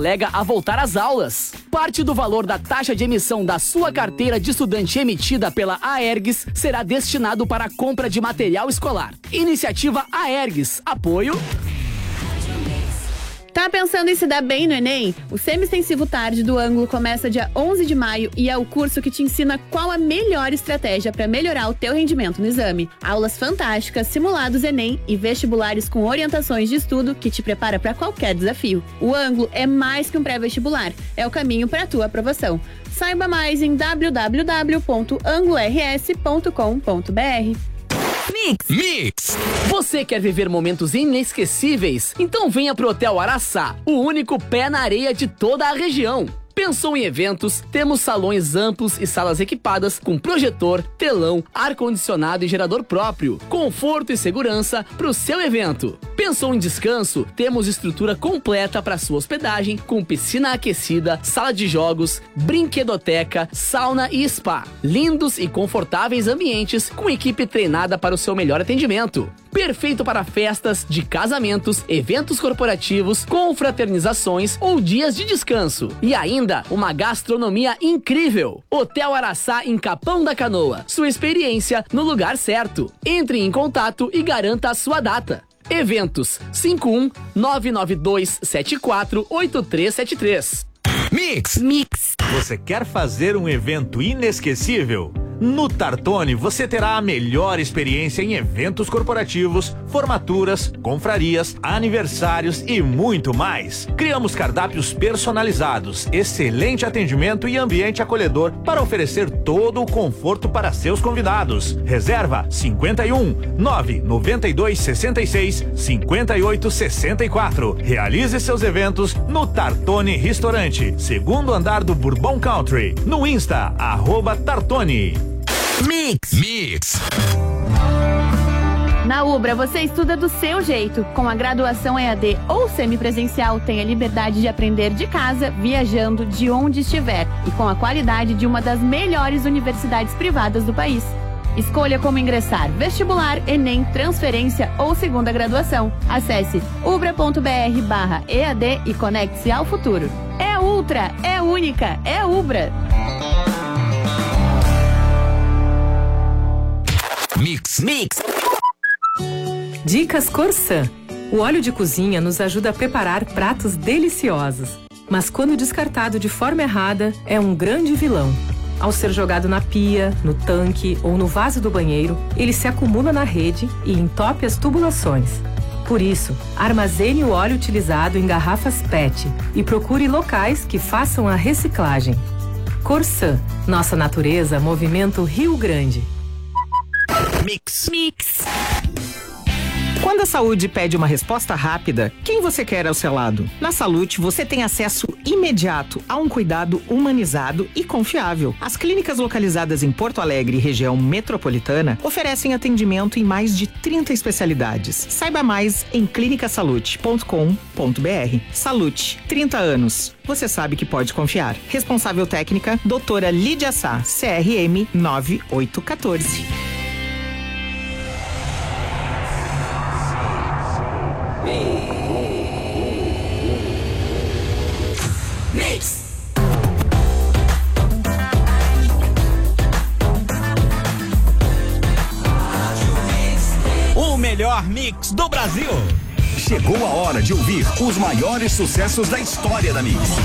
colega a voltar às aulas. Parte do valor da taxa de emissão da sua carteira de estudante emitida pela Aergs será destinado para a compra de material escolar. Iniciativa Aergs. Apoio... Tá pensando em se dar bem no Enem? O Semi-Extensivo Tarde do Ângulo começa dia 11 de maio e é o curso que te ensina qual a melhor estratégia para melhorar o teu rendimento no exame. Aulas fantásticas, simulados Enem e vestibulares com orientações de estudo que te prepara para qualquer desafio. O Ângulo é mais que um pré-vestibular, é o caminho para a tua aprovação. Saiba mais em www.angulors.com.br. Mix. Você quer viver momentos inesquecíveis? Então venha pro Hotel Araçá, o único pé na areia de toda a região. Pensou em eventos? Temos salões amplos e salas equipadas com projetor, telão, ar-condicionado e gerador próprio. Conforto e segurança para o seu evento. Pensou em descanso? Temos estrutura completa para sua hospedagem, com piscina aquecida, sala de jogos, brinquedoteca, sauna e spa. Lindos e confortáveis ambientes com equipe treinada para o seu melhor atendimento. Perfeito para festas de casamentos, eventos corporativos, confraternizações ou dias de descanso. E ainda, uma gastronomia incrível. Hotel Araçá em Capão da Canoa. Sua experiência no lugar certo. Entre em contato e garanta a sua data. Eventos 51-99274-8373. Mix. Você quer fazer um evento inesquecível? No Tartone você terá a melhor experiência em eventos corporativos, formaturas, confrarias, aniversários e muito mais. Criamos cardápios personalizados, excelente atendimento e ambiente acolhedor para oferecer todo o conforto para seus convidados. Reserva 51-99266-5864. Realize seus eventos no Tartone Restaurante, segundo andar do Bourbon Country. No Insta, @Tartone. Mix. Na Ubra, você estuda do seu jeito. Com a graduação EAD ou semipresencial, tem a liberdade de aprender de casa, viajando, de onde estiver. E com a qualidade de uma das melhores universidades privadas do país. Escolha como ingressar: vestibular, Enem, transferência ou segunda graduação. Acesse ubra.br/EAD e conecte-se ao futuro. É ultra, é única, é Ubra. Mix. Dicas Corsã. O óleo de cozinha nos ajuda a preparar pratos deliciosos. Mas quando descartado de forma errada, é um grande vilão. Ao ser jogado na pia, no tanque ou no vaso do banheiro, ele se acumula na rede e entope as tubulações. Por isso, armazene o óleo utilizado em garrafas PET e procure locais que façam a reciclagem. Corsã. Nossa natureza, movimento Rio Grande. Mix. Quando a saúde pede uma resposta rápida, quem você quer ao seu lado? Na Salute, você tem acesso imediato a um cuidado humanizado e confiável. As clínicas localizadas em Porto Alegre e região metropolitana oferecem atendimento em mais de 30 especialidades. Saiba mais em clinicasalute.com.br. Salute, 30 anos. Você sabe que pode confiar. Responsável técnica, doutora Lídia Sá, CRM 9814. O melhor mix do Brasil. Chegou a hora de ouvir os maiores sucessos da história da Mix.